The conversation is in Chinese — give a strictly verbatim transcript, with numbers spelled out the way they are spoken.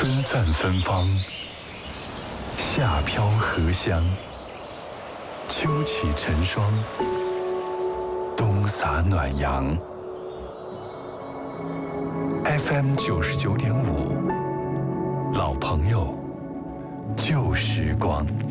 分散芬芳，夏飘荷香，秋起晨霜，冬洒暖阳。F M 九十九点五，老朋友，旧时光。